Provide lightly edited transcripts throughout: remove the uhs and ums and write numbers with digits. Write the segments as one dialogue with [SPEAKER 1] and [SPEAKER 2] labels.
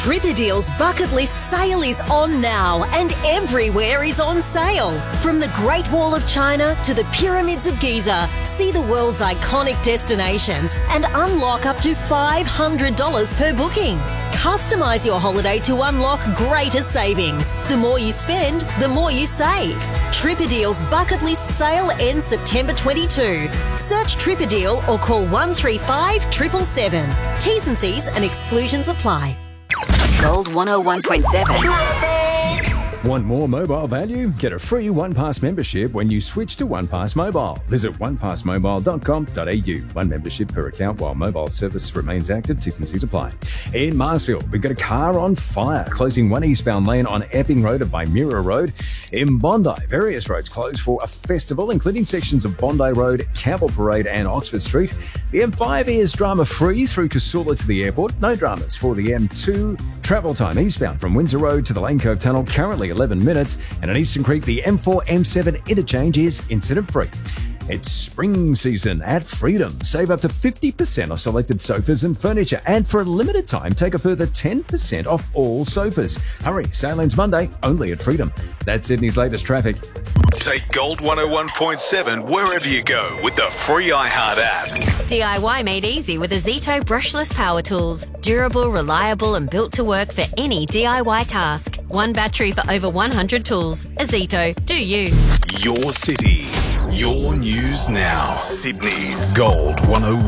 [SPEAKER 1] Tripadeal's bucket list sale is on now and everywhere is on sale. From the Great Wall of China to the Pyramids of Giza, see the world's iconic destinations and unlock up to $500 per booking. Customise your holiday to unlock greater savings. The more you spend, the more you save. Tripadeal's bucket list sale ends September 22. Search Tripadeal or call 135 777. T's and C's and exclusions apply.
[SPEAKER 2] Gold 101.7.
[SPEAKER 3] Want more mobile value? Get a free OnePass membership when you switch to OnePass Mobile. Visit onepassmobile.com.au. One membership per account while mobile service remains active. T's and C's apply. In Marsfield, we've got a car on fire, closing one eastbound lane on Epping Road and Bymira Road. In Bondi, various roads closed for a festival, including sections of Bondi Road, Campbell Parade and Oxford Street. The M5 is drama-free through Casula to the airport. No dramas for the M2. Travel time eastbound from Windsor Road to the Lane Cove Tunnel, currently 11 minutes. And at Eastern Creek, the M4, M7 interchange is incident-free. It's spring season at Freedom. Save up to 50% off selected sofas and furniture. And for a limited time, take a further 10% off all sofas. Hurry, sale ends Monday, only at Freedom. That's Sydney's latest traffic.
[SPEAKER 4] Take Gold 101.7 wherever you go with the free iHeart app.
[SPEAKER 5] DIY made easy with Azito brushless power tools. Durable, reliable and built to work for any DIY task. One battery for over 100 tools. Azito, do you.
[SPEAKER 4] Your city, your news now. Sydney's Gold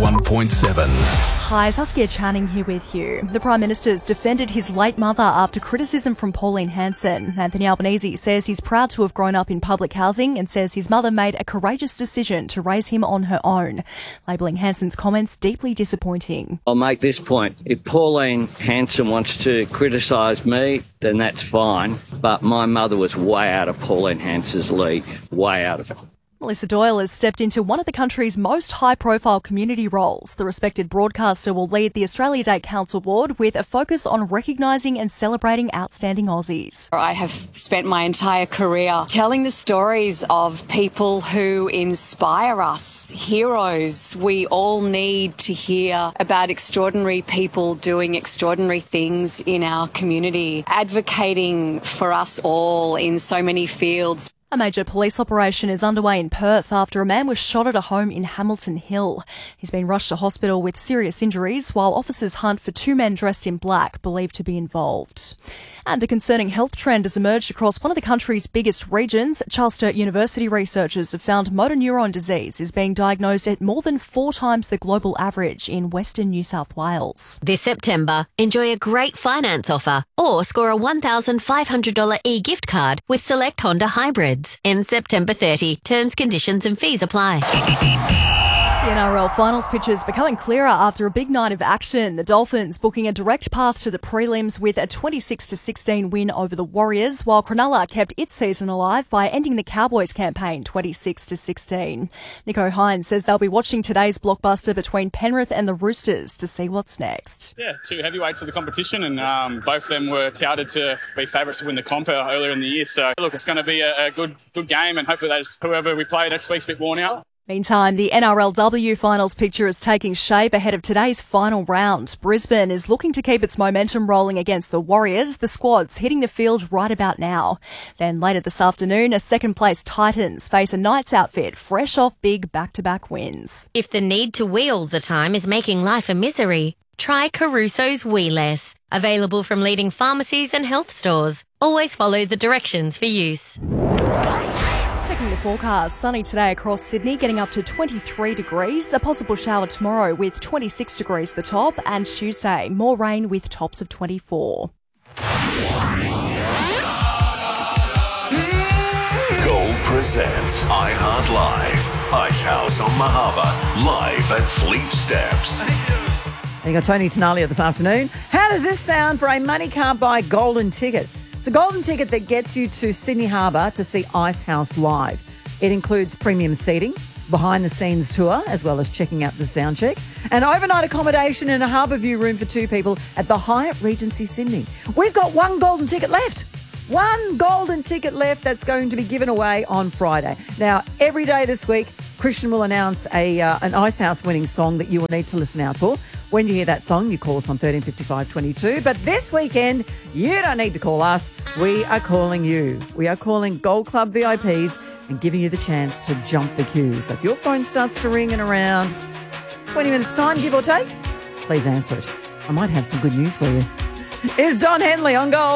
[SPEAKER 4] 101.7.
[SPEAKER 6] Hi, Saskia Channing here with you. The Prime Minister's defended his late mother after criticism from Pauline Hanson. Anthony Albanese says he's proud to have grown up in public housing and says his mother made a courageous decision to raise him on her own, labelling Hanson's comments deeply disappointing.
[SPEAKER 7] I'll make this point. If Pauline Hanson wants to criticise me, then that's fine. But my mother was way out of Pauline Hanson's league, way out of it.
[SPEAKER 6] Melissa Doyle has stepped into one of the country's most high-profile community roles. The respected broadcaster will lead the Australia Day Council Board with a focus on recognising and celebrating outstanding Aussies.
[SPEAKER 8] I have spent my entire career telling the stories of people who inspire us, heroes. We all need to hear about extraordinary people doing extraordinary things in our community, advocating for us all in so many fields.
[SPEAKER 6] A major police operation is underway in Perth after a man was shot at a home in Hamilton Hill. He's been rushed to hospital with serious injuries while officers hunt for two men dressed in black believed to be involved. And a concerning health trend has emerged across one of the country's biggest regions. Charles Sturt University researchers have found motor neuron disease is being diagnosed at more than 4 times the global average in Western New South Wales.
[SPEAKER 5] This September, enjoy a great finance offer or score a $1,500 e-gift card with select Honda hybrids. In September 30. Terms, conditions and fees apply.
[SPEAKER 6] The NRL finals pictures becoming clearer after a big night of action. The Dolphins booking a direct path to the prelims with a 26-16 win over the Warriors, while Cronulla kept its season alive by ending the Cowboys campaign 26-16. Nico Hines says they'll be watching today's blockbuster between Penrith and the Roosters to see what's next.
[SPEAKER 9] Yeah, two heavyweights of the competition, and both of them were touted to be favourites to win the comp earlier in the year. So, look, it's going to be a good game, and hopefully whoever we play next week's a bit worn out.
[SPEAKER 6] Meantime, the NRLW finals picture is taking shape ahead of today's final round. Brisbane is looking to keep its momentum rolling against the Warriors, the squad's hitting the field right about now. Then later this afternoon, a second-place Titans face a Knights outfit fresh off big back-to-back wins.
[SPEAKER 5] If the need to wee all the time is making life a misery, try Caruso's Wee Less. Available from leading pharmacies and health stores. Always follow the directions for use.
[SPEAKER 6] Checking the forecast, sunny today across Sydney, getting up to 23 degrees. A possible shower tomorrow with 26 degrees the top, and Tuesday, more rain with tops of 24.
[SPEAKER 4] Gold presents iHeart Live. Ice House on Mahaba, live at Fleet Steps.
[SPEAKER 10] You got Tony Tenalia this afternoon. How does this sound for a money can't buy golden ticket? It's a golden ticket that gets you to Sydney Harbour to see Ice House live. It includes premium seating, behind-the-scenes tour, as well as checking out the sound check, and overnight accommodation in a harbour view room for 2 people at the Hyatt Regency Sydney. We've got one golden ticket left. One golden ticket left that's going to be given away on Friday. Now, every day this week, Christian will announce an Ice House winning song that you will need to listen out for. When you hear that song, you call us on 135522. But this weekend, you don't need to call us. We are calling you. We are calling Gold Club VIPs and giving you the chance to jump the queue. So if your phone starts to ring in around 20 minutes' time, give or take, please answer it. I might have some good news for you. Is Don Henley on Gold?